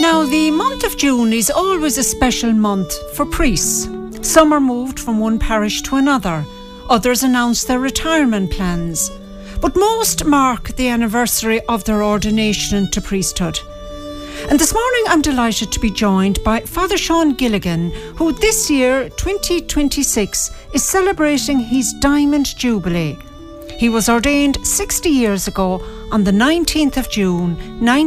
Now, the month of June is always a special month for priests. Some are moved from one parish to another. Others announce their retirement plans. But most mark the anniversary of their ordination into priesthood. And this morning I'm delighted to be joined by Father Sean Gilligan, who this year, 2026, is celebrating his Diamond Jubilee. He was ordained 60 years ago on the 19th of June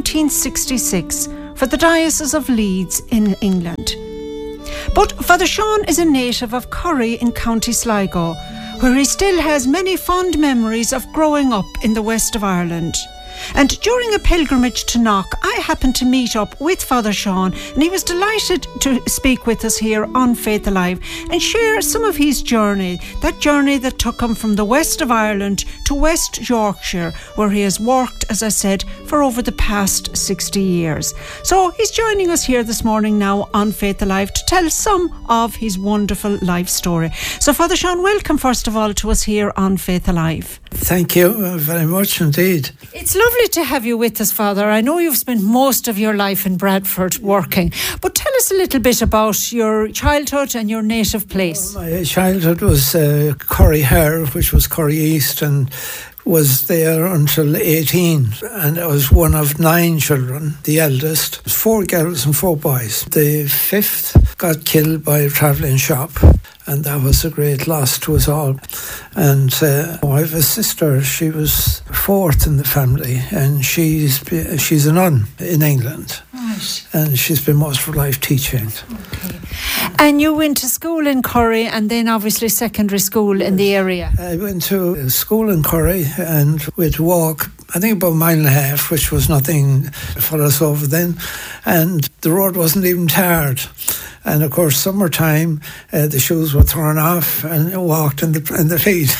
1966 for the Diocese of Leeds in England. But Father Sean is a native of Curry in County Sligo, where he still has many fond memories of growing up in the west of Ireland. And during a pilgrimage to Knock, I happened to meet up with Father Sean, and he was delighted to speak with us here on Faith Alive and share some of his journey, that journey that took him from the west of Ireland to West Yorkshire, where he has worked, as I said, for over the past 60 years. So he's joining us here this morning now on Faith Alive to tell some of his wonderful life story. So Father Sean, welcome first of all to us here on Faith Alive. Thank you very much indeed. It's lovely to have you with us, Father. I know you've spent most of your life in Bradford working, but tell us a little bit about your childhood and your native place. My childhood was Curry Hare, which was Curry East, and was there until 18, and I was one of 9 children, the eldest. 4 girls and 4 boys. The 5th got killed by a travelling shop, and that was a great loss to us all. And I have a sister, she was 4th in the family, and she's a nun in England. Right. And she's been most of her life teaching. Okay. And you went to school in Curry and then obviously secondary school in the area? I went to school in Curry and we'd walk, I think about 1.5 miles, which was nothing for us over then. And the road wasn't even tarred. And of course, summertime, the shoes were thrown off and I walked in the feet.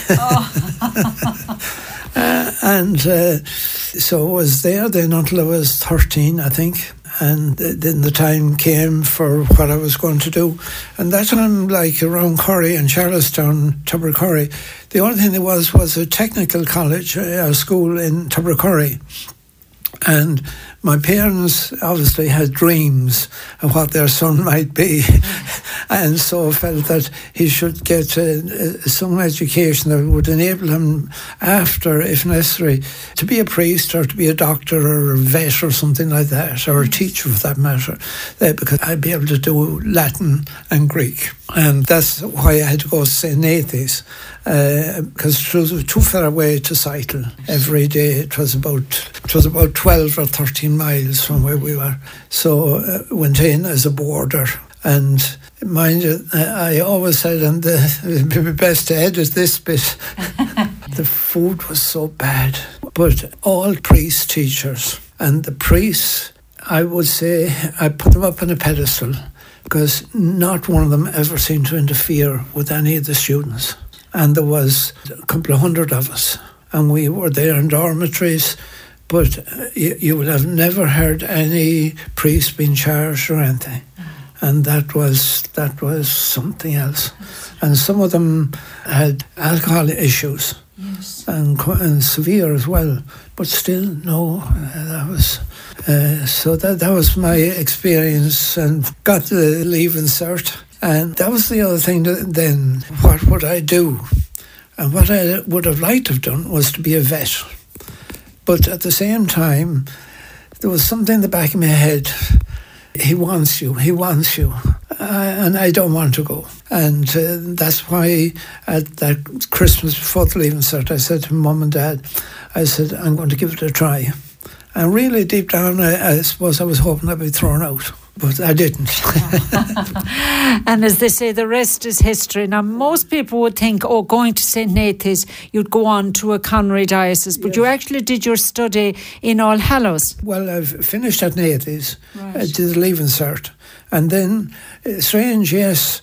So I was there then until I was 13, I think. And then the time came for what I was going to do. And that time, like around Curry and Charlestown, Tubbercurry, the only thing there was a technical college, a school in Tubbercurry. And my parents obviously had dreams of what their son might be, and so felt that he should get some education that would enable him after, if necessary, to be a priest or to be a doctor or a vet or something like that, or a teacher for that matter, because I'd be able to do Latin and Greek. And that's why I had to go to St. Nathan's, because it was too far away to cycle every day. It was about 12 or 13 miles from where we were. So went in as a boarder. And mind you, I always said, and it'd be best to edit this bit, the food was so bad. But all priest teachers, and the priests, I would say, I put them up on a pedestal, because not one of them ever seemed to interfere with any of the students. And there was a couple of hundred of us, and we were there in dormitories, but you would have never heard any priest being charged or anything. And that was something else. And some of them had alcohol issues, yes, and severe as well. But still, no, that was... So that was my experience, and got the Leaving Cert. And that was the other thing then, what would I do? And what I would have liked to have done was to be a vet. But at the same time, there was something in the back of my head. He wants you. And I don't want to go. And that's why at that Christmas before the Leaving Cert, I said to Mum and Dad, I said, I'm going to give it a try. And really deep down, I suppose I was hoping I'd be thrown out. But I didn't. And as they say, the rest is history. Now, most people would think, going to St. Nathan's, you'd go on to a Conry diocese, but yes, you actually did your study in All Hallows. Well, I've finished at Nathan's, right. I did the Leaving Cert. And then, strange, yes,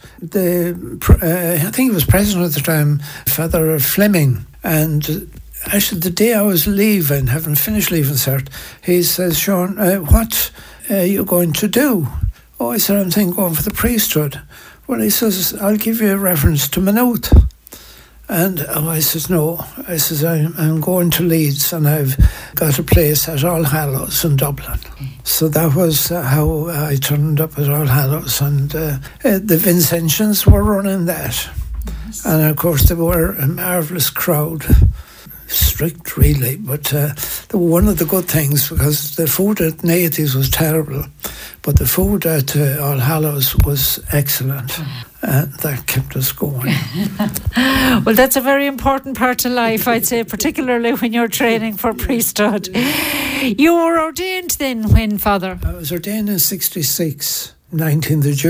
I think he was president at the time, Father Fleming, and actually the day I was leaving, having finished Leaving Cert, he says, Sean, what are you going to do? Oh, I said, I'm thinking going for the priesthood. Well, he says, I'll give you a reference to Maynooth. And I says, no. I says, I'm going to Leeds and I've got a place at All Hallows in Dublin. So that was how I turned up at All Hallows. And the Vincentians were running that. And of course they were a marvellous crowd. Strict really, but one of the good things, because the food at Nathy's was terrible, but the food at All Hallows was excellent, and that kept us going. Well, that's a very important part of life, I'd say, particularly when you're training for priesthood. You were ordained then when, Father? I was ordained in 1966, 19th of June.